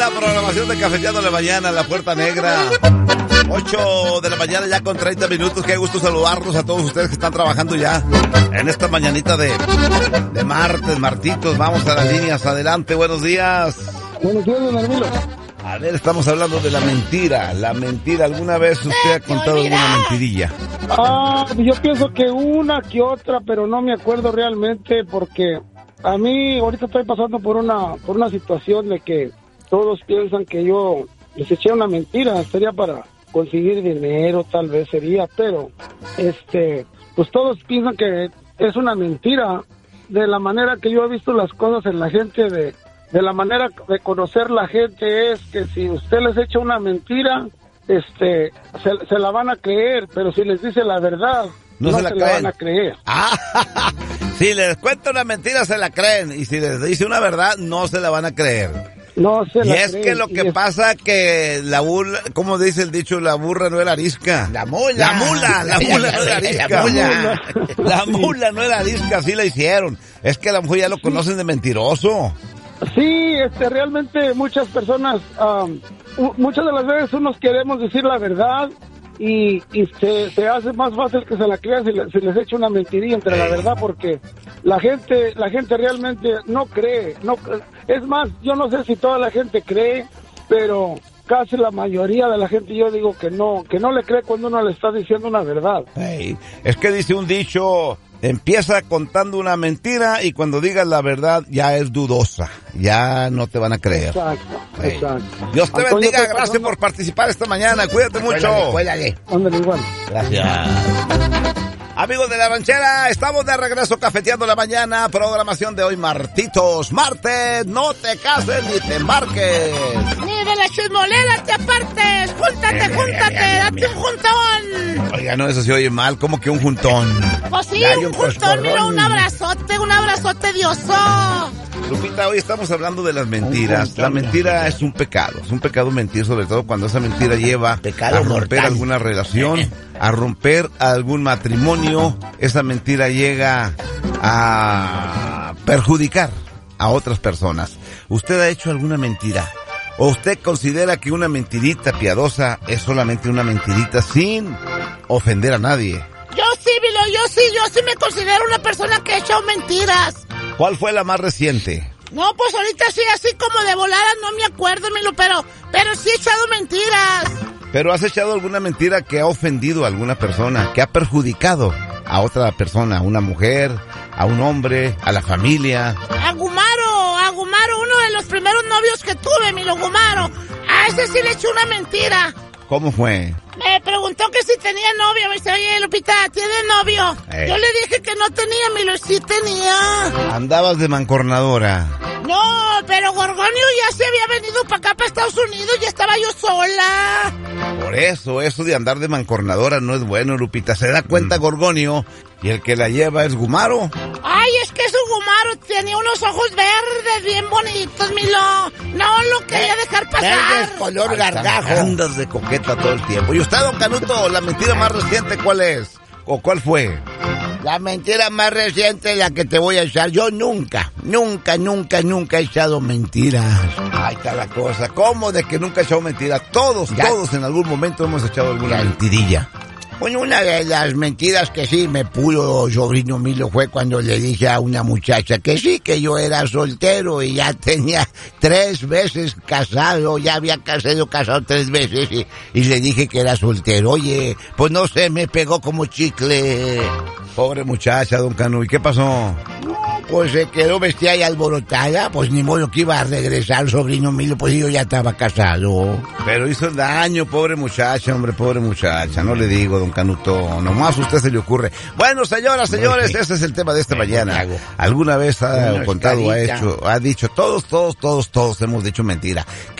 la programación de Cafeteando la Mañana, La Puerta Negra. 8 de la mañana ya con 30 minutos. Qué gusto saludarlos a todos ustedes que están trabajando ya en esta mañanita de martes, martitos. Vamos a las líneas. Adelante, buenos días. Buenos días, don Hermilo. A ver, estamos hablando de la mentira. La mentira, ¿alguna vez usted ha contado alguna mentirilla? Yo pienso que una que otra, pero no me acuerdo realmente porque a mí ahorita estoy pasando por una situación de que todos piensan que yo les eché una mentira. Sería para conseguir dinero, tal vez sería, pero pues todos piensan que es una mentira. De la manera que yo he visto las cosas en la gente, de la manera de conocer la gente, es que si usted les echa una mentira, se la van a creer, pero si les dice la verdad, no se la van a creer. Si les cuenta una mentira, se la creen, y si les dice una verdad, no se la van a creer. No se la y es creen, que lo que pasa que la burla, como dice el dicho, la burra no era arisca. La mula no era arisca. La mula no era arisca, así la hicieron. Es que la mujer ya lo conocen de mentiroso. Sí, realmente muchas personas, muchas de las veces unos queremos decir la verdad y se hace más fácil que se la crean si les echa una mentirilla entre la verdad, porque la gente realmente no cree. Es más, yo no sé si toda la gente cree, pero casi la mayoría de la gente, yo digo que no le cree cuando uno le está diciendo una verdad. Es que dice un dicho, empieza contando una mentira y cuando digas la verdad ya es dudosa, ya no te van a creer. Exacto. Dios te bendiga, gracias por participar esta mañana, cuídate mucho. Cuélale. Ándale, igual. Gracias. Amigos de la ranchera, estamos de regreso Cafeteando la Mañana, programación de hoy martes, no te cases ni te embarques. Ni de la chismolera te apartes, júntate, date un juntón. Oiga, no, eso se oye mal, ¿cómo que un juntón? Pues sí, un juntón, mira, un abrazote dioso. Lupita, hoy estamos hablando de las mentiras. La mentira es un pecado mentir, sobre todo cuando esa mentira lleva a romper alguna relación, a romper algún matrimonio. Esa mentira llega a perjudicar a otras personas. ¿Usted ha hecho alguna mentira? ¿O usted considera que una mentirita piadosa es solamente una mentirita sin ofender a nadie? Yo sí me considero una persona que ha hecho mentiras. ¿Cuál fue la más reciente? No, pues ahorita sí, así como de volada no me acuerdo, Milo, pero sí he echado mentiras. ¿Pero has echado alguna mentira que ha ofendido a alguna persona, que ha perjudicado a otra persona, a una mujer, a un hombre, a la familia? A Gumaro, uno de los primeros novios que tuve, Milo, Gumaro. A ese sí le eché una mentira. ¿Cómo fue? Me preguntó que si tenía novio. Me dice, oye, Lupita, ¿tienes novio? Yo le dije que no tenía, Milo, sí tenía. ¿Andabas de mancornadora? No, pero Gorgonio ya se había venido para acá, para Estados Unidos, ya estaba yo sola. Por eso de andar de mancornadora no es bueno, Lupita. ¿Se da cuenta Gorgonio? Y el que la lleva es Gumaro. Ay, es que su Gumaro tenía unos ojos verdes bien bonitos, Milo. No lo quería dejar pasar. Verdes color gargajo. Andas de coqueta todo el tiempo. ¿Y usted, don Canuto, la mentira más reciente cuál es? ¿O cuál fue? La mentira más reciente es la que te voy a echar. Yo nunca he echado mentiras. Ahí está la cosa. ¿Cómo de que nunca he echado mentiras? Todos en algún momento hemos echado alguna mentirilla. Bueno, una de las mentiras que sí me pudo sobrino Milo fue cuando le dije a una muchacha que sí, que yo era soltero y ya tenía 3 veces casado, ya había casado 3 veces y le dije que era soltero. Oye, pues no sé, me pegó como chicle. Pobre muchacha, don Canu, ¿y qué pasó? Pues se quedó vestida y alborotada, pues ni modo que iba a regresar sobrino Milo, pues yo ya estaba casado. Pero hizo daño, pobre muchacha, no le digo, don Canuto, nomás a usted se le ocurre. Bueno, señoras, señores, ese es el tema de esta mañana. ¿Alguna vez ha contado, ha dicho, todos hemos dicho mentira?